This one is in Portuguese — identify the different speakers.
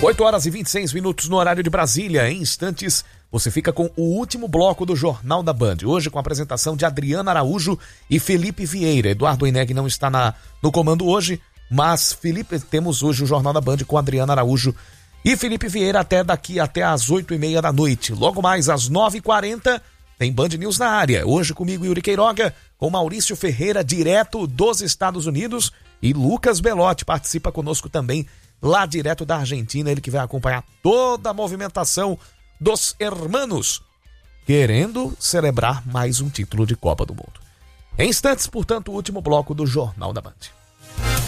Speaker 1: 8h26 no horário de Brasília. Em instantes, você fica com o último bloco do Jornal da Band. Hoje com a apresentação de Adriana Araújo e Felipe Vieira. Eduardo Oineg não está no comando hoje, mas temos hoje o Jornal da Band com Adriana Araújo e Felipe Vieira até às 8h30 da noite. Logo mais às 9h40 tem Band News na área. Hoje comigo Yuri Queiroga, com Maurício Ferreira, direto dos Estados Unidos, e Lucas Belotti participa conosco também, lá direto da Argentina, ele que vai acompanhar toda a movimentação dos hermanos, querendo celebrar mais um título de Copa do Mundo. Em instantes, portanto, o último bloco do Jornal da Band.